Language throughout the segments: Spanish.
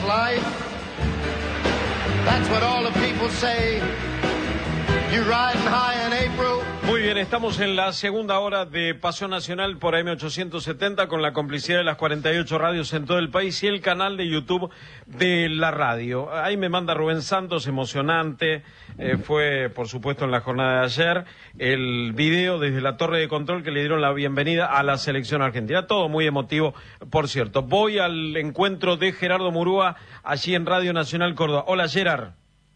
life. That's what all the people say. You riding high in April. Muy bien, estamos en la segunda hora de Pasión Nacional por AM870 con la complicidad de las 48 radios en todo el país y el canal de YouTube de la radio. Ahí me manda Rubén Santos, emocionante, fue por supuesto en la jornada de ayer, el video desde la torre de control que le dieron la bienvenida a la selección argentina. Todo muy emotivo, por cierto. Voy al encuentro de Gerardo Murúa allí en Radio Nacional Córdoba. Hola, Gerard.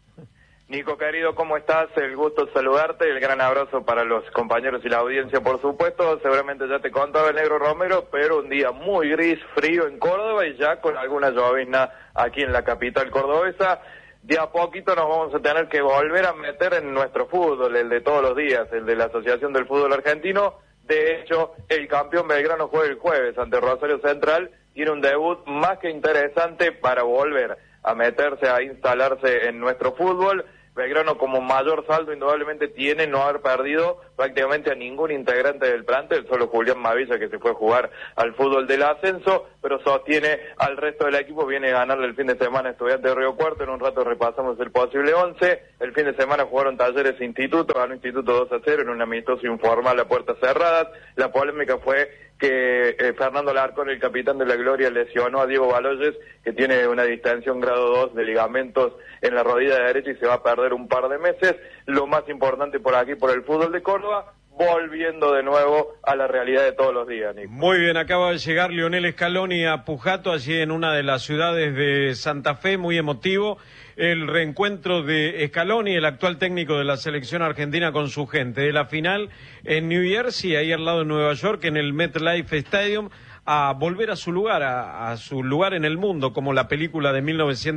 Nico, querido, ¿cómo estás? El gusto de saludarte, el gran abrazo para los compañeros y la audiencia, por supuesto. Seguramente ya te contaba el Negro Romero, pero un día muy gris, frío en Córdoba y ya con alguna llovizna aquí en la capital cordobesa. De a poquito nos vamos a tener que volver a meter en nuestro fútbol, el de todos los días, el de la Asociación del Fútbol Argentino. De hecho, el campeón Belgrano juega el jueves ante Rosario Central. Tiene un debut más que interesante para volver a meterse, a instalarse en nuestro fútbol. Belgrano como mayor saldo indudablemente tiene no haber perdido prácticamente a ningún integrante del plantel, solo Julián Mavilla que se fue a jugar al fútbol del ascenso, pero sostiene al resto del equipo, viene a ganarle el fin de semana a Estudiantes de Río Cuarto, en un rato repasamos el posible 11, el fin de semana jugaron Talleres Instituto, ganó Instituto 2-0 en un amistoso informal a puertas cerradas. La polémica fue que Fernando Larcón, el capitán de la Gloria, lesionó a Diego Baloyes, que tiene una distensión grado 2 de ligamentos en la rodilla derecha y se va a perder un par de meses. Lo más importante por aquí, por el fútbol de Córdoba, volviendo de nuevo a la realidad de todos los días, Nico. Muy bien, acaba de llegar Lionel Scaloni a Pujato, allí en una de las ciudades de Santa Fe, muy emotivo. El reencuentro de Scaloni, el actual técnico de la selección argentina, con su gente, de la final en New Jersey, ahí al lado de Nueva York, en el MetLife Stadium, a volver a su lugar, a su lugar en el mundo, como la película de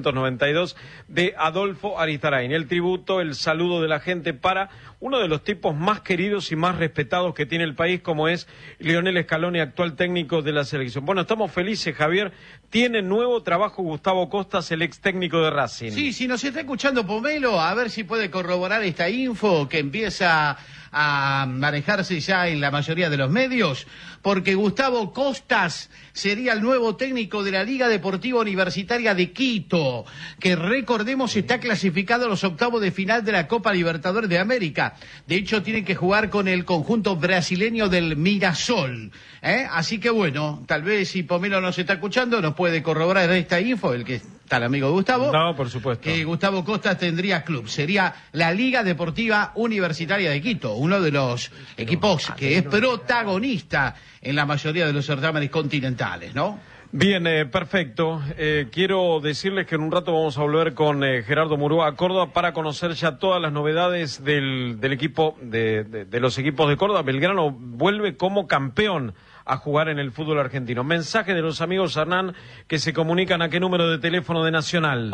1992 de Adolfo Aristarain. El tributo, el saludo de la gente para uno de los tipos más queridos y más respetados que tiene el país, como es Lionel Scaloni, actual técnico de la selección. Bueno, estamos felices, Javier. Tiene nuevo trabajo Gustavo Costas, el ex técnico de Racing. Sí, si nos está escuchando Pomelo, a ver si puede corroborar esta info que empieza a manejarse ya en la mayoría de los medios, porque Gustavo Costas sería el nuevo técnico de la Liga Deportiva Universitaria de Quito, que recordemos está clasificado a los octavos de final de la Copa Libertadores de América. De hecho, tienen que jugar con el conjunto brasileño del Mirasol. Así que bueno, tal vez si Pomelo nos está escuchando, nos puede corroborar esta info, el que está el amigo de Gustavo. No, por supuesto. Que Gustavo Costas tendría club. Sería la Liga Deportiva Universitaria de Quito, uno de los equipos que es protagonista en la mayoría de los certámenes continentales, ¿no? Bien, perfecto. Quiero decirles que en un rato vamos a volver con Gerardo Murúa a Córdoba para conocer ya todas las novedades del equipo, de los equipos de Córdoba. Belgrano vuelve como campeón a jugar en el fútbol argentino. Mensaje de los amigos Hernán que se comunican a qué número de teléfono de Nacional.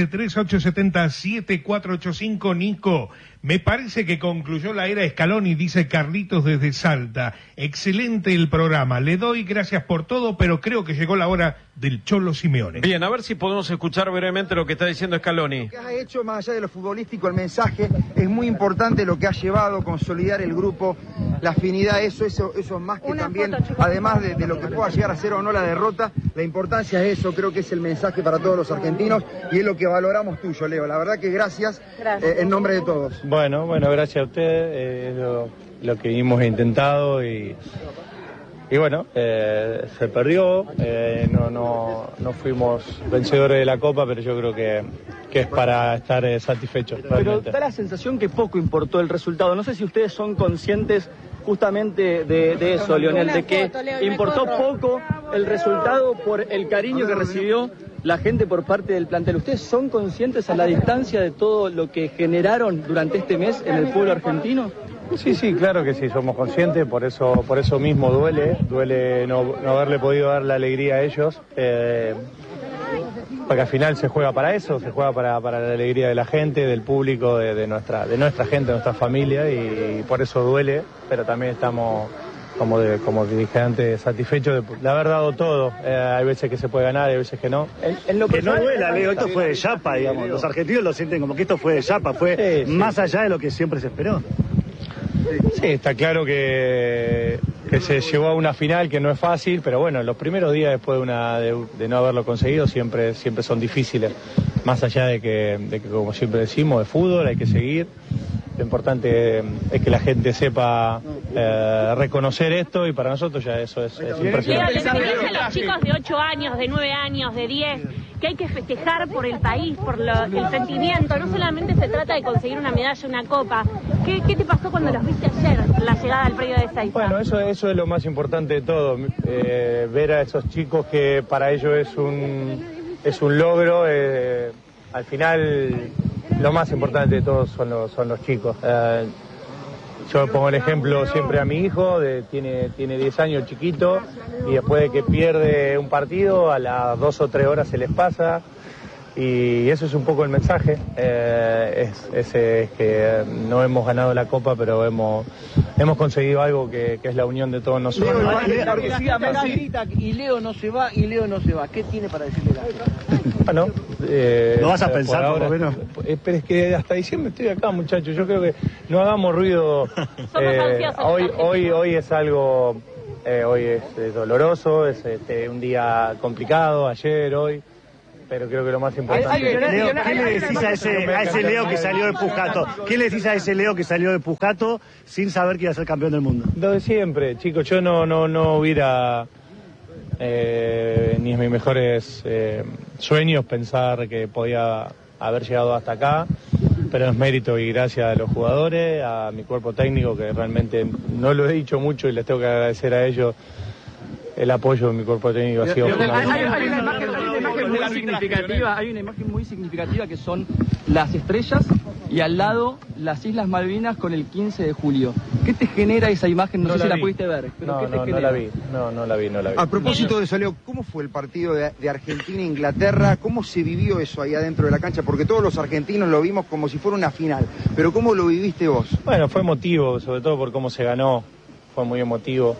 11-3870-7485, Nico. Me parece que concluyó la era Scaloni, dice Carlitos desde Salta. Excelente el programa. Le doy gracias por todo, pero creo que llegó la hora del Cholo Simeone. Bien, a ver si podemos escuchar brevemente lo que está diciendo Scaloni. Lo que ha hecho, más allá de lo futbolístico, el mensaje es muy importante, lo que ha llevado, consolidar el grupo, la afinidad, eso más que también, además de lo que pueda llegar a ser o no la derrota, la importancia es eso, creo que es el mensaje para todos los argentinos y es lo que valoramos tuyo, Leo. La verdad que gracias. En nombre de todos. Bueno, gracias a usted, lo que hemos intentado y bueno, se perdió, no fuimos vencedores de la Copa, pero yo creo que es para estar satisfechos. Pero da la sensación que poco importó el resultado. No sé si ustedes son conscientes justamente de eso, Lionel, de que importó poco el resultado por el cariño que recibió la gente por parte del plantel. ¿Ustedes son conscientes a la distancia de todo lo que generaron durante este mes en el fútbol argentino? Sí, claro que sí, somos conscientes, por eso mismo duele no haberle podido dar la alegría a ellos, porque al final se juega para eso, se juega para la alegría de la gente, del público, de nuestra gente, de nuestra familia, y por eso duele, pero también estamos, como dije antes, satisfechos de haber dado todo. Hay veces que se puede ganar, hay veces que no. En lo que no duela, Leo, esto fue de chapa, digamos. Los argentinos lo sienten como que esto fue de chapa, fue más allá de lo que siempre se esperó. Sí, está claro que que se llegó a una final que no es fácil, pero bueno, los primeros días después de no haberlo conseguido siempre son difíciles, más allá de que como siempre decimos, de fútbol hay que seguir. Lo importante es que la gente sepa reconocer esto y para nosotros ya eso es impresionante. Les dicen los chicos de 8 años, de 9 años, de 10, que hay que festejar por el país, por el sentimiento. No solamente se trata de conseguir una medalla, una copa. ¿Qué te pasó cuando los viste ayer, la llegada al predio de Ezeiza? Bueno, eso es lo más importante de todo. Ver a esos chicos que para ellos es un logro. Al final, lo más importante de todos son los chicos. Yo pongo el ejemplo siempre a mi hijo, tiene 10 años, chiquito, y después de que pierde un partido, a las 2 o 3 horas se les pasa, y eso es un poco el mensaje. Es que no hemos ganado la Copa, pero hemos conseguido algo que es la unión de todos nosotros. Y Leo no se va, y Leo no se va. ¿Qué tiene para decirle la gente? Bueno, ¿lo vas a pensar por lo menos? Pero es que hasta diciembre estoy acá, muchachos. Yo creo que no hagamos ruido. Hoy es algo, hoy es doloroso, es un día complicado, ayer, hoy. Pero creo que lo más importante... Leo, ¿qué le decís a ese Leo que salió de Pujato? ¿Qué le decís a ese Leo que salió de Pujato sin saber que iba a ser campeón del mundo? Lo de siempre, chicos. Yo no hubiera ni en mis mejores sueños pensar que podía haber llegado hasta acá, pero es mérito y gracias a los jugadores, a mi cuerpo técnico, que realmente no lo he dicho mucho y les tengo que agradecer a ellos. El apoyo de mi cuerpo técnico ha sido fundamental. Hay una imagen muy significativa que son las estrellas y al lado las Islas Malvinas con el 15 de julio. ¿Qué te genera esa imagen? No sé si la pudiste ver. Pero No la vi. A propósito de eso, Leo, ¿cómo fue el partido de Argentina-Inglaterra? ¿Cómo se vivió eso ahí adentro de la cancha? Porque todos los argentinos lo vimos como si fuera una final. Pero ¿cómo lo viviste vos? Bueno, fue emotivo, sobre todo por cómo se ganó. Fue muy emotivo.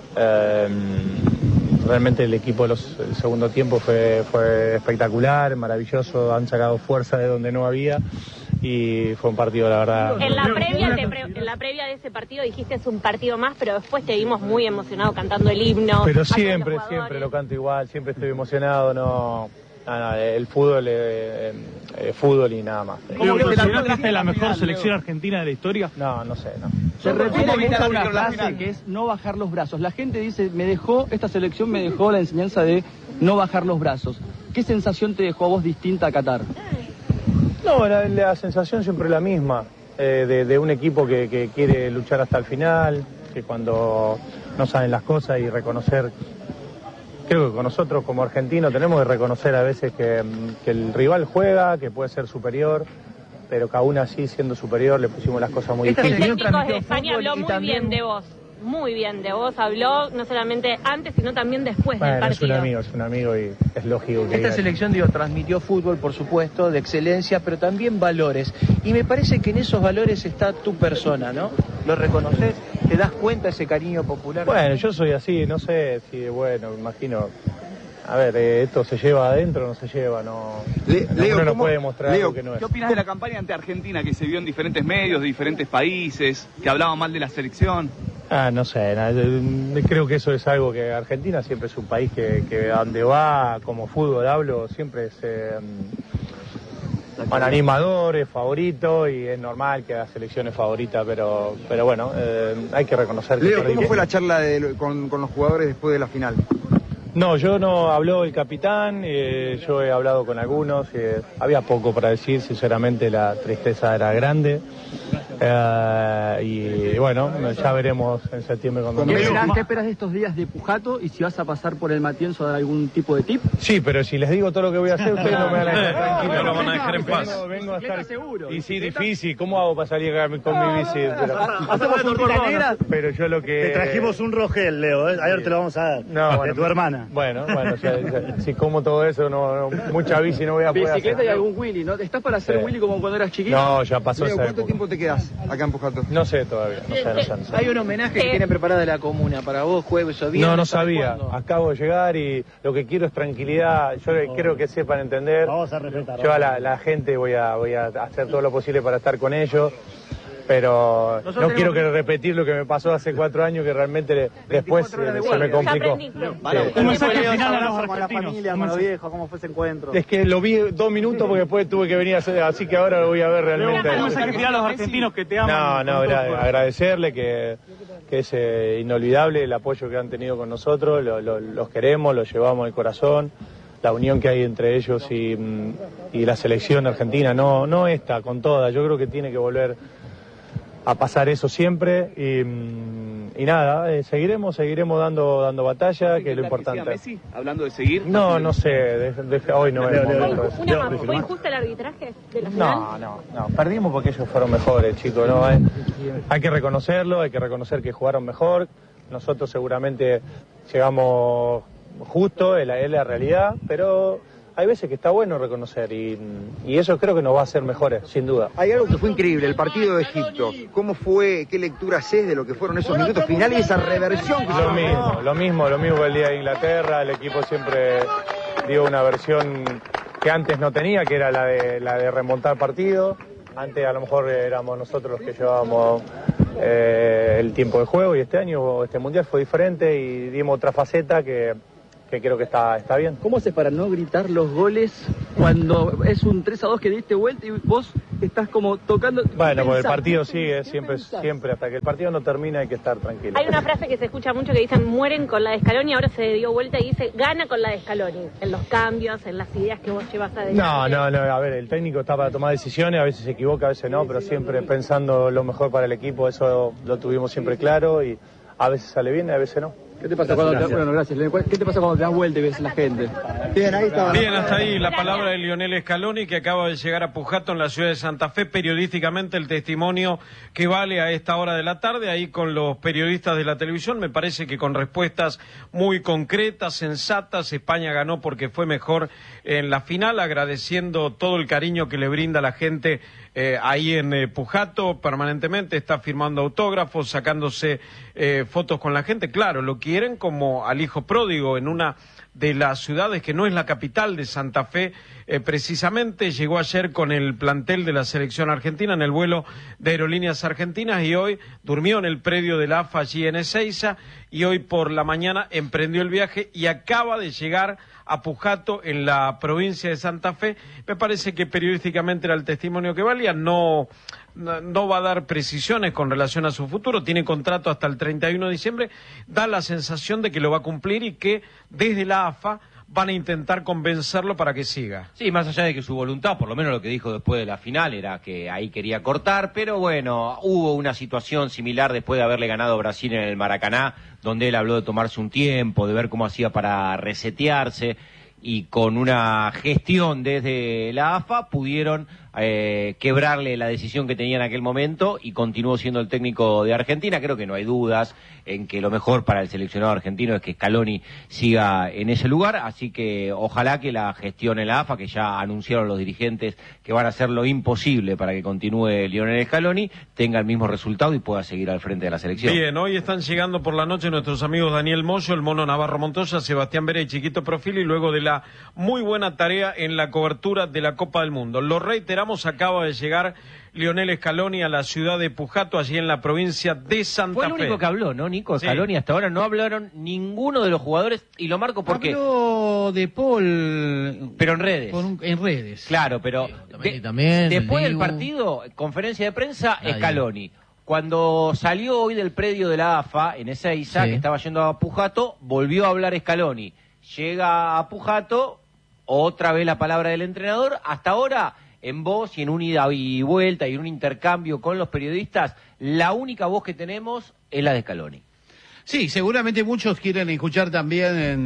Realmente el equipo del segundo tiempo fue espectacular, maravilloso, han sacado fuerza de donde no había y fue un partido, la verdad... En la previa de ese partido dijiste es un partido más, pero después te vimos muy emocionado cantando el himno. Pero siempre lo canto igual, siempre estoy emocionado, el fútbol es fútbol y nada más. ¿Cómo que la mejor selección argentina de la historia? No sé. Se refiere a una frase que es no bajar los brazos. La gente dice, esta selección me dejó la enseñanza de no bajar los brazos. ¿Qué sensación te dejó a vos distinta a Qatar? No, la sensación siempre es la misma, de un equipo que quiere luchar hasta el final, que cuando no saben las cosas y reconocer... Creo que con nosotros como argentinos tenemos que reconocer a veces que el rival juega, que puede ser superior, pero que aún así siendo superior le pusimos las cosas muy difíciles. El técnico de España habló muy bien de vos, habló no solamente antes sino también después del partido. Es un amigo y es lógico que... Esta selección, transmitió fútbol, por supuesto, de excelencia, pero también valores. Y me parece que en esos valores está tu persona, ¿no? ¿Lo reconoces? ¿Te das cuenta ese cariño popular? Bueno, yo soy así, no sé si, me imagino... A ver, esto se lleva adentro, no se lleva, uno no puede mostrar algo que no es. ¿Qué opinas de la campaña ante Argentina que se vio en diferentes medios, de diferentes países, que hablaban mal de la selección? No sé, creo que eso es algo que Argentina siempre es un país que donde va, como fútbol hablo, siempre es animador, es favorito y es normal que la selección es favorita, pero bueno, hay que reconocer que... Leo, ¿cómo fue la charla con los jugadores después de la final? No, yo no habló el capitán, yo he hablado con algunos, había poco para decir, sinceramente la tristeza era grande. Y bueno, ya veremos en septiembre cuando... ¿Qué esperas de estos días de Pujato y si vas a pasar por el Matienzo a dar algún tipo de tip? Sí, pero si les digo todo lo que voy a hacer, ustedes no me van a dejar tranquilo. No lo van a dejar en paz. Vengo a estar seguro. Y sí, difícil. ¿Cómo hago para salir con mi bici? Hacemos tortitas negras. Pero yo lo que... Te trajimos un Rogel, Leo, ayer te lo vamos a dar. No, de tu hermana. Bueno, si como todo eso, mucha bici no voy a poder hacer. Bicicleta y algún Willy, ¿no? ¿Estás para hacer Willy como cuando eras chiquito? No, ya pasó Leo, ¿cuánto tiempo te quedas acá en Pujato? No sé todavía, no sé. Hay un homenaje que tiene preparada la comuna para vos, jueves o viernes. No sabía. Acabo de llegar y lo que quiero es tranquilidad. Yo quiero que sepan entender. Vamos a respetar. Yo a la gente voy a hacer todo lo posible para estar con ellos. pero no quiero que repetir lo que me pasó hace 4 años, que realmente después se me complicó. Un mensaje final a los argentinos. Con los viejos, ¿cómo fue ese encuentro? Es que lo vi 2 minutos porque después tuve que venir a hacer, así que ahora lo voy a ver realmente. Un mensaje final a los argentinos que te aman. No, agradecerle que es inolvidable el apoyo que han tenido con nosotros, los queremos, los llevamos al corazón, la unión que hay entre ellos y la selección argentina, no esta, con toda, yo creo que tiene que volver a pasar eso siempre y nada, seguiremos dando batalla, que es lo importante. Messi, hablando de seguir. No sé, hoy no es momento. ¿Fue injusto el arbitraje de la final? No, perdimos porque ellos fueron mejores, chicos, ¿no? Hay que reconocerlo, hay que reconocer que jugaron mejor, nosotros seguramente llegamos justo, es la realidad, pero hay veces que está bueno reconocer y eso creo que nos va a hacer mejores, sin duda. Hay algo que fue increíble, el partido de Egipto. ¿Cómo fue, qué lectura haces de lo que fueron esos minutos finales y esa reversión que Lo mismo que el día de Inglaterra, el equipo siempre dio una versión que antes no tenía, que era la de remontar partido. Antes a lo mejor éramos nosotros los que llevábamos el tiempo de juego y este año, este mundial fue diferente y dimos otra faceta que creo que está bien. ¿Cómo haces para no gritar los goles cuando es un 3-2 que diste vuelta y vos estás como tocando? Bueno, porque el partido sigue, siempre, hasta que el partido no termina hay que estar tranquilo. Hay una frase que se escucha mucho que dicen mueren con la de Scaloni, ahora se dio vuelta y dice gana con la de Scaloni, en los cambios, en las ideas que vos llevas adelante. No, a ver, el técnico está para tomar decisiones, a veces se equivoca, a veces no, pero siempre pensando lo mejor para el equipo, eso lo tuvimos siempre claro y a veces sale bien y a veces no. ¿Qué te pasa cuando ¿Qué te pasa cuando te das vuelta y ves la gente? Bien, hasta ahí la palabra de Lionel Scaloni, que acaba de llegar a Pujato en la ciudad de Santa Fe. Periodísticamente el testimonio que vale a esta hora de la tarde, ahí con los periodistas de la televisión, me parece que con respuestas muy concretas, sensatas. España ganó porque fue mejor en la final, agradeciendo todo el cariño que le brinda la gente ahí en Pujato. Permanentemente está firmando autógrafos, sacándose fotos con la gente. Claro, lo quieren como al hijo pródigo en una de las ciudades que no es la capital de Santa Fe. Precisamente llegó ayer con el plantel de la selección argentina en el vuelo de Aerolíneas Argentinas y hoy durmió en el predio de la AFA allí en Ezeiza y hoy por la mañana emprendió el viaje y acaba de llegar a Pujato en la provincia de Santa Fe. Me parece que periodísticamente era el testimonio que valía, no va a dar precisiones con relación a su futuro, tiene contrato hasta el 31 de diciembre, da la sensación de que lo va a cumplir y que desde la AFA van a intentar convencerlo para que siga. Sí, más allá de que su voluntad, por lo menos lo que dijo después de la final, era que ahí quería cortar, pero bueno, hubo una situación similar después de haberle ganado a Brasil en el Maracaná, donde él habló de tomarse un tiempo, de ver cómo hacía para resetearse, y con una gestión desde la AFA pudieron quebrarle la decisión que tenía en aquel momento y continuó siendo el técnico de Argentina. Creo que no hay dudas en que lo mejor para el seleccionado argentino es que Scaloni siga en ese lugar, así que ojalá que la gestión en la AFA, que ya anunciaron los dirigentes que van a hacer lo imposible para que continúe Lionel Scaloni, tenga el mismo resultado y pueda seguir al frente de la selección. Bien, hoy están llegando por la noche nuestros amigos Daniel Moyo, el Mono Navarro Montoya, Sebastián Vera y Chiquito Profil, y luego de la muy buena tarea en la cobertura de la Copa del Mundo. Lo reiteramos, acaba de llegar Lionel Scaloni a la ciudad de Pujato, allí en la provincia de Santa Fe. Fue el único que habló, ¿no, Nico? Scaloni, hasta ahora no hablaron ninguno de los jugadores, y lo marco porque... Habló de Paul... Pero en redes. En redes. Claro, pero también después del partido, conferencia de prensa, Scaloni. Cuando salió hoy del predio de la AFA, en Ezeiza, que estaba yendo a Pujato, volvió a hablar Scaloni. Llega a Pujato, otra vez la palabra del entrenador. Hasta ahora, en voz y en un ida y vuelta y en un intercambio con los periodistas, la única voz que tenemos es la de Scaloni. Sí, seguramente muchos quieren escuchar también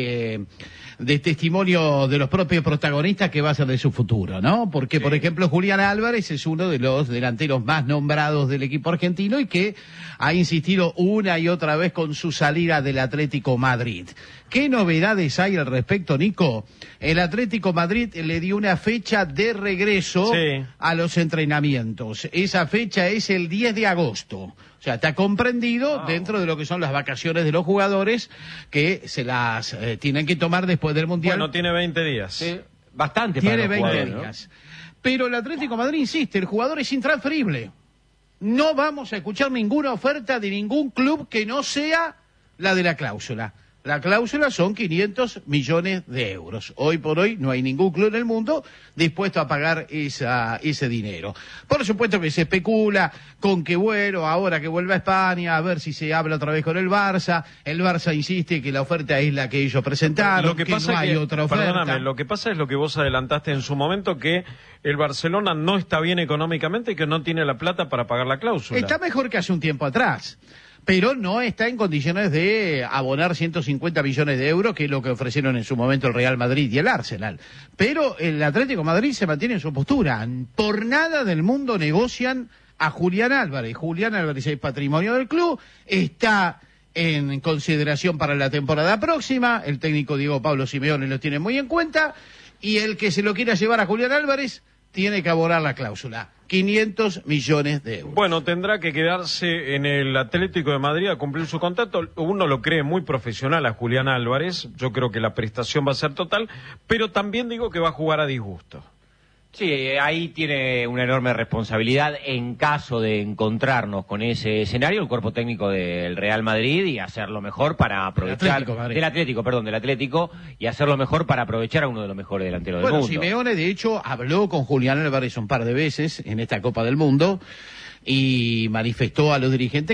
de testimonio de los propios protagonistas que va a ser de su futuro, ¿no? Porque, por ejemplo, Julián Álvarez es uno de los delanteros más nombrados del equipo argentino y que ha insistido una y otra vez con su salida del Atlético Madrid. ¿Qué novedades hay al respecto, Nico? El Atlético Madrid le dio una fecha de regreso a los entrenamientos. Esa fecha es el 10 de agosto. O sea, está comprendido dentro de lo que son las vacaciones de los jugadores que se las tienen que tomar después del Mundial. Bueno, tiene 20 días. Sí, bastante tiene para los 20 jugadores, días. ¿No? Pero el Atlético de Madrid insiste, el jugador es intransferible. no vamos a escuchar ninguna oferta de ningún club que no sea la de la cláusula. La cláusula son 500 millones de euros. Hoy por hoy no hay ningún club en el mundo dispuesto a pagar ese dinero. Por supuesto que se especula con que, bueno, ahora que vuelva a España, a ver si se habla otra vez con el Barça. El Barça insiste que la oferta es la que ellos presentaron, lo que pasa no hay otra oferta. Perdóname, lo que pasa es lo que vos adelantaste en su momento, que el Barcelona no está bien económicamente y que no tiene la plata para pagar la cláusula. Está mejor que hace un tiempo atrás, pero no está en condiciones de abonar 150 millones de euros, que es lo que ofrecieron en su momento el Real Madrid y el Arsenal. Pero el Atlético de Madrid se mantiene en su postura. Por nada del mundo negocian a Julián Álvarez. Julián Álvarez es patrimonio del club, está en consideración para la temporada próxima, el técnico Diego Pablo Simeone lo tiene muy en cuenta, y el que se lo quiera llevar a Julián Álvarez tiene que abonar la cláusula. 500 millones de euros. Bueno, tendrá que quedarse en el Atlético de Madrid a cumplir su contrato. Uno lo cree muy profesional a Julián Álvarez. Yo creo que la prestación va a ser total, pero también digo que va a jugar a disgusto. Sí, ahí tiene una enorme responsabilidad en caso de encontrarnos con ese escenario el cuerpo técnico del Real Madrid y hacerlo mejor para aprovechar del Atlético y hacerlo mejor para aprovechar a uno de los mejores delanteros del mundo. Simeone de hecho habló con Julián Álvarez un par de veces en esta Copa del Mundo y manifestó a los dirigentes